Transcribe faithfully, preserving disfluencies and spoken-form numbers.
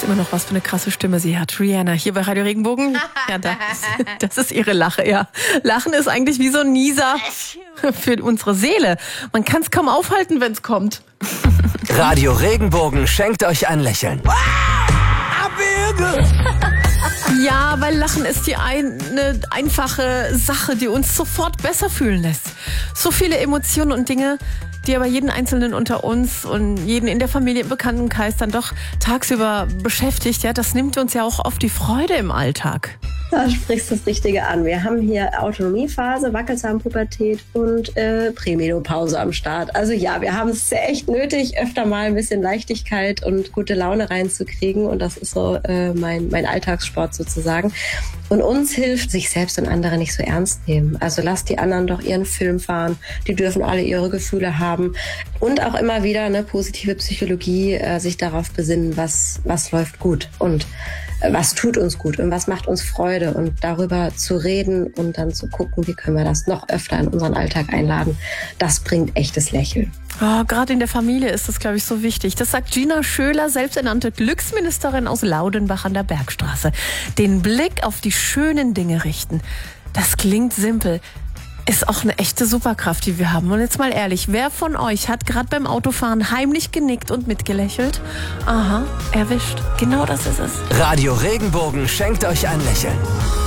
immer noch, was für eine krasse Stimme sie hat. Rihanna, hier bei Radio Regenbogen. Ja, das, das ist ihre Lache, ja. Lachen ist eigentlich wie so ein Nieser für unsere Seele. Man kann es kaum aufhalten, wenn es kommt. Radio Regenbogen schenkt euch ein Lächeln. Ja, weil Lachen ist die eine einfache Sache, die uns sofort besser fühlen lässt. So viele Emotionen und Dinge, die aber jeden Einzelnen unter uns und jeden in der Familie, im Bekanntenkreis dann doch tagsüber beschäftigt. Ja, das nimmt uns ja auch oft die Freude im Alltag. Da sprichst du das Richtige an. Wir haben hier Autonomiephase, Wackelzahnpubertät und äh, Prämenopause am Start. Also ja, wir haben es echt nötig, öfter mal ein bisschen Leichtigkeit und gute Laune reinzukriegen. Und das ist so äh, mein, mein Alltagssport sozusagen. Und uns hilft, sich selbst und andere nicht so ernst nehmen. Also lasst die anderen doch ihren Film fahren. Die dürfen alle ihre Gefühle haben. Und auch immer wieder eine positive Psychologie, äh, sich darauf besinnen, was, was läuft gut und äh, was tut uns gut und was macht uns Freude. Und darüber zu reden und dann zu gucken, wie können wir das noch öfter in unseren Alltag einladen. Das bringt echtes Lächeln. Oh, gerade in der Familie ist das, glaube ich, so wichtig. Das sagt Gina Schöler, selbsternannte Glücksministerin aus Laudenbach an der Bergstraße. Den Blick auf die schönen Dinge richten. Das klingt simpel. Ist auch eine echte Superkraft, die wir haben. Und jetzt mal ehrlich, wer von euch hat gerade beim Autofahren heimlich genickt und mitgelächelt? Aha, erwischt. Genau das ist es. Radio Regenbogen schenkt euch ein Lächeln.